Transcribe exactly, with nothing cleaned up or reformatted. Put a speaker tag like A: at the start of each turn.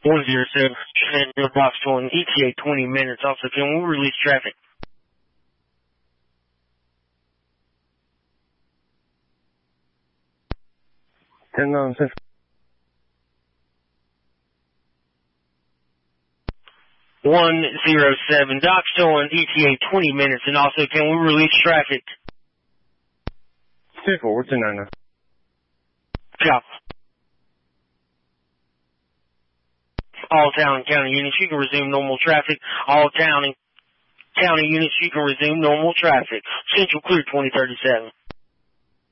A: one zero seven, Shenandoah Box one, E T A twenty minutes. Also, can we release traffic?
B: ten on six.
A: one zero seven, Doc showing E T A twenty minutes, and also can we release traffic?
B: two four two nine.
A: Copy. All town and county units, you can resume normal traffic. All town and county units, you can resume normal traffic. Central clear twenty thirty-seven.